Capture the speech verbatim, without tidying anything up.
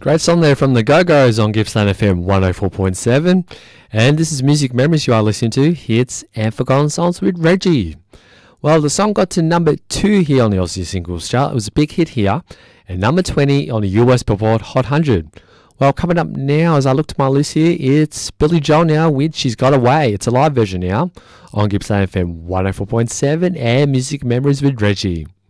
Great song there from the Go-Go's on Gippsland F M one oh four point seven. And this is Music Memories you are listening to. Hits and Forgotten Songs with Reggie. Well, the song got to number two here on the Aussie Singles Chart. It was a big hit here. And number twenty on the U S Billboard Hot one hundred. Well, coming up now, as I look to my list here, it's Billy Joel now with She's Got Away. It's a live version now on Gippsland F M one oh four point seven and Music Memories with Reggie.